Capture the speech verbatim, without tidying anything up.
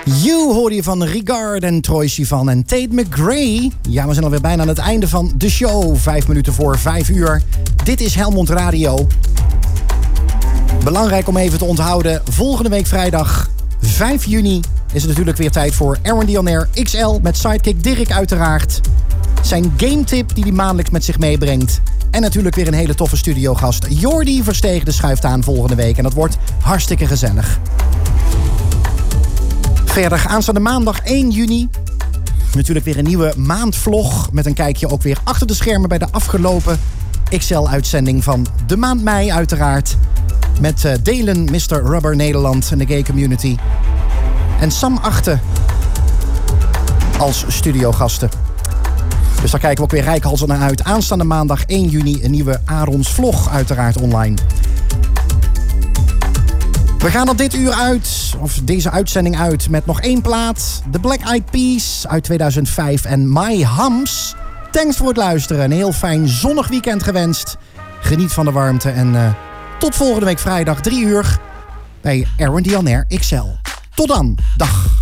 You hoorde je van Regard en Troye Sivan en Tate McRae. Ja, we zijn alweer bijna aan het einde van de show. Vijf minuten voor vijf uur. Dit is Helmond Radio. Belangrijk om even te onthouden. Volgende week vrijdag vijf juni is het natuurlijk weer tijd voor Aaron Dionair X L met sidekick Dirk uiteraard. Zijn game tip die hij maandelijks met zich meebrengt. En natuurlijk weer een hele toffe studiogast. Jordi Versteegde schuift aan volgende week. En dat wordt hartstikke gezellig. Verder aanstaande maandag één juni. Natuurlijk weer een nieuwe maandvlog. Met een kijkje ook weer achter de schermen bij de afgelopen X L-uitzending van de maand mei uiteraard. Met uh, Delen, mister Rubber Nederland en de gay community. En Sam Achten als studiogasten. Dus daar kijken we ook weer reikhalzig naar uit. Aanstaande maandag één juni een nieuwe Arons vlog uiteraard online. We gaan op dit uur uit, of deze uitzending uit, met nog één plaat. The Black Eyed Peas uit tweeduizend vijf en My Hams. Thanks voor het luisteren. Een heel fijn zonnig weekend gewenst. Geniet van de warmte en uh, tot volgende week vrijdag drie uur bij Aaron Dionair X L. Tot dan. Dag.